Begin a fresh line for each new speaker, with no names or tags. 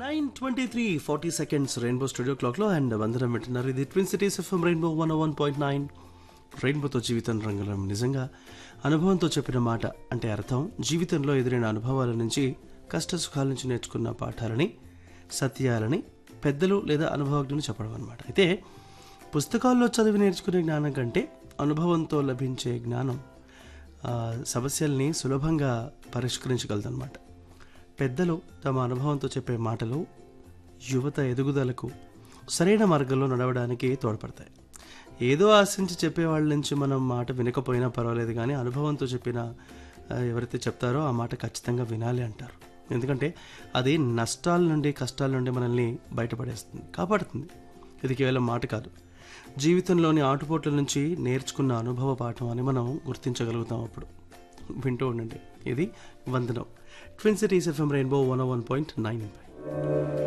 9:23 seconds rainbow studio క్లాక్లో and వందనం వింటున్నారు. ఇది ట్విన్ సిటీస్ ఎఫ్ఎం రెయిన్బో 101.9 రెయిన్బోతో జీవితం రంగులం. నిజంగా అనుభవంతో చెప్పిన మాట అంటే అర్థం జీవితంలో ఎదురైన అనుభవాల నుంచి కష్ట సుఖాల నుంచి నేర్చుకున్న పాఠాలని సత్యాలని పెద్దలు లేదా అనుభవజ్ఞులు చెప్పడం అనమాట. అయితే పుస్తకాల్లో చదివి నేర్చుకునే జ్ఞానం కంటే అనుభవంతో లభించే జ్ఞానం సమస్యల్ని సులభంగా పరిష్కరించగలదన్నమాట. పెద్దలు తమ అనుభవంతో చెప్పే మాటలు యువత ఎదుగుదలకు సరైన మార్గంలో నడవడానికి తోడ్పడతాయి. ఏదో ఆశించి చెప్పేవాళ్ళ నుంచి మనం మాట వినకపోయినా పర్వాలేదు, కానీ అనుభవంతో చెప్పిన ఎవరైతే చెప్తారో ఆ మాట ఖచ్చితంగా వినాలి అంటారు. ఎందుకంటే అది నష్టాల నుండి కష్టాల నుండి మనల్ని బయటపడేస్తుంది, కాపాడుతుంది. ఇది కేవలం మాట కాదు, జీవితంలోని ఆటుపోట్ల నుంచి నేర్చుకున్న అనుభవ పాఠం అని మనం గుర్తించగలుగుతాం. అప్పుడు వింటూ ఉండండి. ఇది వందనం. Twin cities FM rainbow 101.9.